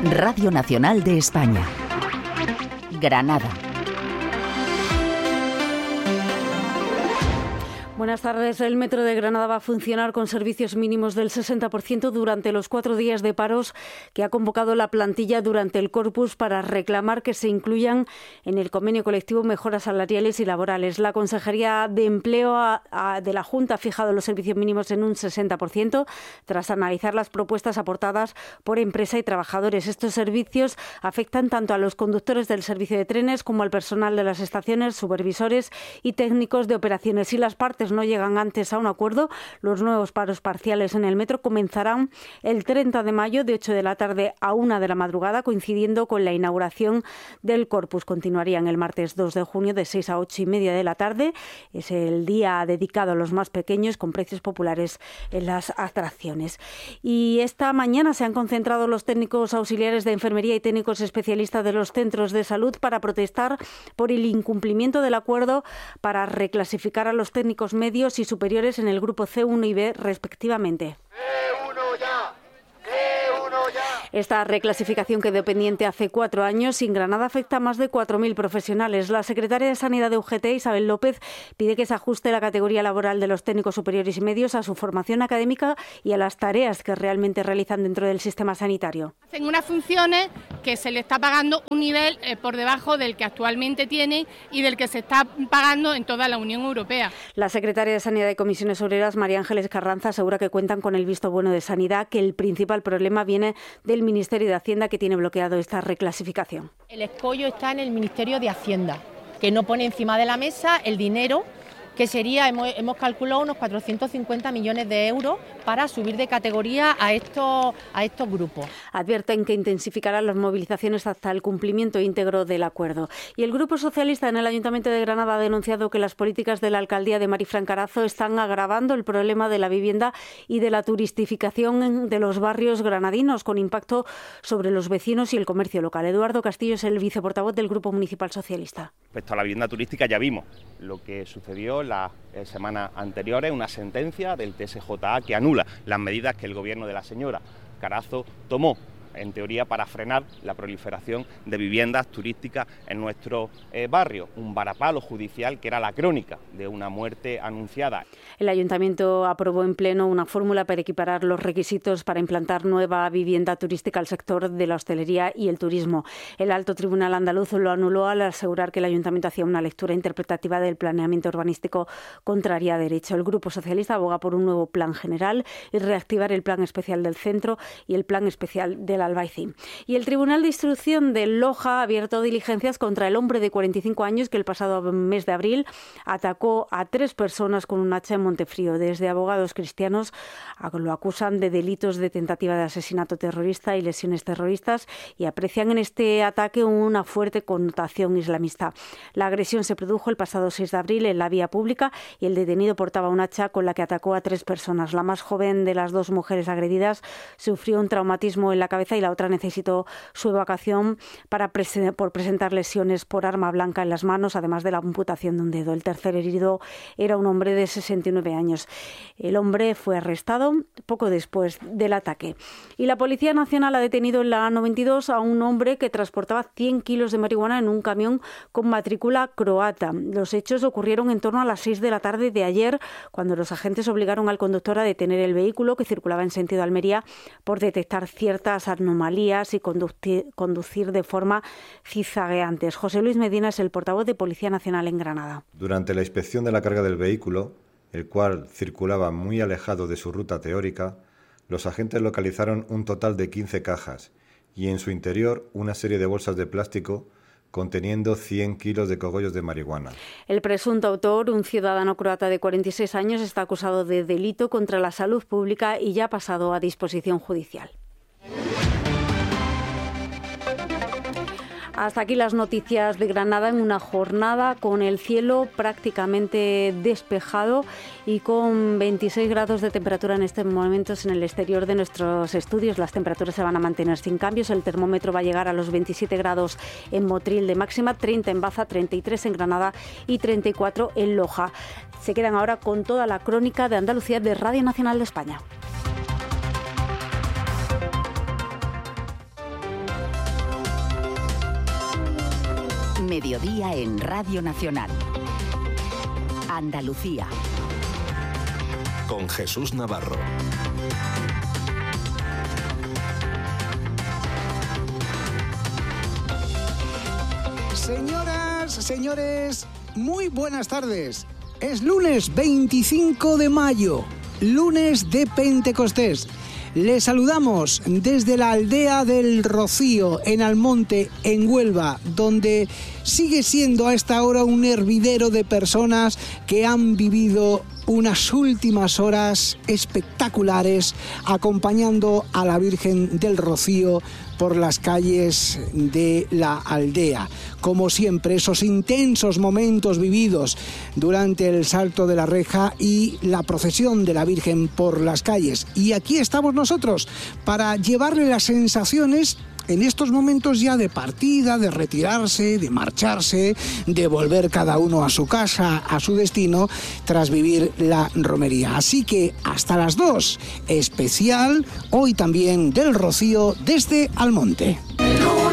Radio Nacional de España. Granada. Buenas tardes. El Metro de Granada va a funcionar con servicios mínimos del 60% durante los 4 días de paros que ha convocado la plantilla durante el Corpus para reclamar que se incluyan en el convenio colectivo mejoras salariales y laborales. La Consejería de Empleo de la Junta ha fijado los servicios mínimos en un 60% tras analizar las propuestas aportadas por empresa y trabajadores. Estos servicios afectan tanto a los conductores del servicio de trenes como al personal de las estaciones, supervisores y técnicos de operaciones. Si las partes no llegan antes a un acuerdo, los nuevos paros parciales en el metro comenzarán el 30 de mayo de 8 de la tarde a 1 de la madrugada, coincidiendo con la inauguración del Corpus. Continuarían el martes 2 de junio de 6 a 8 y media de la tarde. Es el día dedicado a los más pequeños, con precios populares en las atracciones. Y esta mañana se han concentrado los técnicos auxiliares de enfermería y técnicos especialistas de los centros de salud para protestar por el incumplimiento del acuerdo para reclasificar a los técnicos medios y superiores en el grupo C1 y B respectivamente. Esta reclasificación quedó pendiente hace 4 años. En Granada afecta a más de 4.000 profesionales. La secretaria de Sanidad de UGT, Isabel López, pide que se ajuste la categoría laboral de los técnicos superiores y medios a su formación académica y a las tareas que realmente realizan dentro del sistema sanitario. Hacen unas funciones que se le está pagando un nivel por debajo del que actualmente tienen y del que se está pagando en toda la Unión Europea. La secretaria de Sanidad y Comisiones Obreras, María Ángeles Carranza, asegura que cuentan con el visto bueno de Sanidad, que el principal problema viene del Ministerio de Hacienda, que tiene bloqueado esta reclasificación. El escollo está en el Ministerio de Hacienda, que no pone encima de la mesa el dinero que sería, hemos calculado unos 450 millones de euros para subir de categoría a estos grupos. Advierten que intensificarán las movilizaciones hasta el cumplimiento íntegro del acuerdo. Y el Grupo Socialista en el Ayuntamiento de Granada ha denunciado que las políticas de la alcaldía de Marifran Carazo están agravando el problema de la vivienda y de la turistificación de los barrios granadinos, con impacto sobre los vecinos y el comercio local. Eduardo Castillo es el viceportavoz del Grupo Municipal Socialista. Respecto a la vivienda turística ya vimos lo que sucedió las semanas anteriores, una sentencia del TSJA que anula las medidas que el gobierno de la señora Carazo tomó, en teoría, para frenar la proliferación de viviendas turísticas en nuestro barrio. Un varapalo judicial que era la crónica de una muerte anunciada. El Ayuntamiento aprobó en pleno una fórmula para equiparar los requisitos para implantar nueva vivienda turística al sector de la hostelería y el turismo. El Alto Tribunal andaluz lo anuló al asegurar que el Ayuntamiento hacía una lectura interpretativa del planeamiento urbanístico contraria a derecho. El Grupo Socialista aboga por un nuevo plan general y reactivar el plan especial del centro y el plan especial del Albaicín. Y el Tribunal de Instrucción de Loja ha abierto diligencias contra el hombre de 45 años que el pasado mes de abril atacó a 3 personas con un hacha en Montefrío. Desde abogados cristianos lo acusan de delitos de tentativa de asesinato terrorista y lesiones terroristas y aprecian en este ataque una fuerte connotación islamista. La agresión se produjo el pasado 6 de abril en la vía pública y el detenido portaba un hacha con la que atacó a 3 personas. La más joven de las 2 mujeres agredidas sufrió un traumatismo en la cabeza y la otra necesitó su evacuación por presentar lesiones por arma blanca en las manos, además de la amputación de un dedo. El tercer herido era un hombre de 69 años. El hombre fue arrestado poco después del ataque. Y la Policía Nacional ha detenido en la A92 a un hombre que transportaba 100 kilos de marihuana en un camión con matrícula croata. Los hechos ocurrieron en torno a las 6 de la tarde de ayer, cuando los agentes obligaron al conductor a detener el vehículo que circulaba en sentido Almería por detectar ciertas anomalías y conducir de forma zigzagueante. José Luis Medina es el portavoz de Policía Nacional en Granada. Durante la inspección de la carga del vehículo, el cual circulaba muy alejado de su ruta teórica, los agentes localizaron un total de 15 cajas y en su interior una serie de bolsas de plástico conteniendo 100 kilos de cogollos de marihuana. El presunto autor, un ciudadano croata de 46 años, está acusado de delito contra la salud pública y ya ha pasado a disposición judicial. Hasta aquí las noticias de Granada en una jornada con el cielo prácticamente despejado y con 26 grados de temperatura en estos momentos en el exterior de nuestros estudios. Las temperaturas se van a mantener sin cambios. El termómetro va a llegar a los 27 grados en Motril de máxima, 30 en Baza, 33 en Granada y 34 en Loja. Se quedan ahora con toda la crónica de Andalucía de Radio Nacional de España. Mediodía en Radio Nacional. Andalucía. Con Jesús Navarro. Señoras, señores, muy buenas tardes. Es lunes 25 de mayo, lunes de Pentecostés. Les saludamos desde la aldea del Rocío, en Almonte, en Huelva, donde sigue siendo a esta hora un hervidero de personas que han vivido unas últimas horas espectaculares acompañando a la Virgen del Rocío por las calles de la aldea. Como siempre, esos intensos momentos vividos durante el salto de la reja y la procesión de la Virgen por las calles. Y aquí estamos nosotros para llevarle las sensaciones en estos momentos ya de partida, de retirarse, de marcharse, de volver cada uno a su casa, a su destino, tras vivir la romería. Así que hasta las 2, especial, hoy también del Rocío desde Almonte.